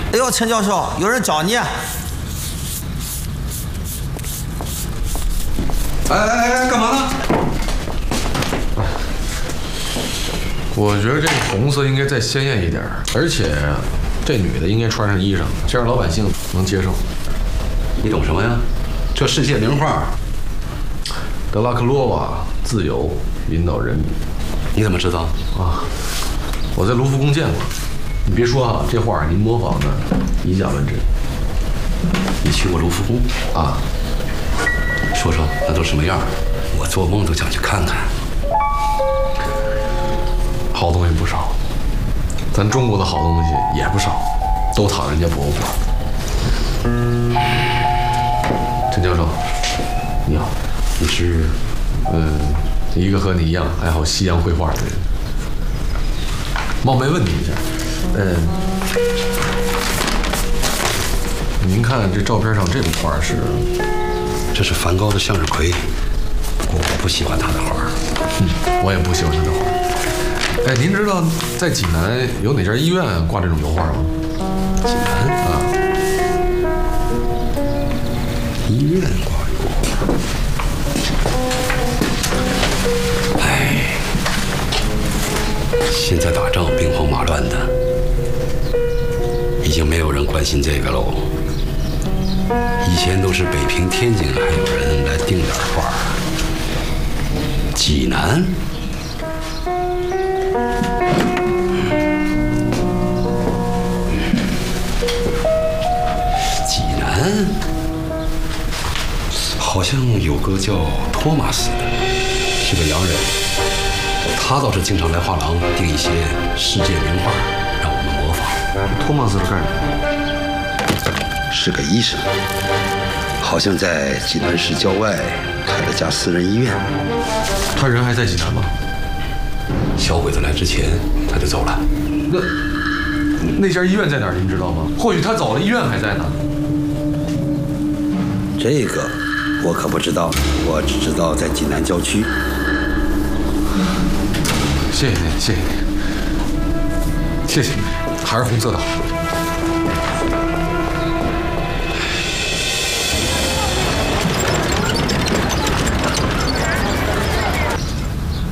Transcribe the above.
哎呦，陈教授，有人找你。 哎，干嘛呢？ 我觉得这个红色应该再鲜艳一点，而且这女的应该穿上衣裳，这样老百姓能接受。 你懂什么呀？这世界名画， 德拉克洛瓦自由引导人民。 你怎么知道？ 啊，我在卢浮宫见过。你别说啊，这画您模仿的以假乱真。 你去过卢浮宫啊？ 说说那都什么样？我做梦都想去看看。 好东西不少，咱中国的好东西也不少，都躺人家博物馆。陈教授，你好， 你是？ 一个和你一样爱好西洋绘画的人。冒昧问你一下，您看这照片上这幅画是？ 这是梵高的向日葵，我不喜欢他的画。 我也不喜欢他的画。哎，您知道在济南有哪家医院挂这种油画吗？ 济南啊，医院挂油。哎，现在打仗兵荒马乱的，已经没有人关心这个喽。以前都是北平、天津还有人来订点画，济南。好像有个叫托马斯的，是个洋人，他倒是经常来画廊订一些世界名画，让我们模仿。 托马斯是干什么？ 是个医生，好像在济南市郊外开了家私人医院。 他人还在济南吗？ 小鬼子来之前他就走了。 那家医院在哪儿？您知道吗？或许他走了，医院还在呢。 这个我可不知道，我只知道在济南郊区。 谢谢您，谢谢您，谢谢，还是红色的好。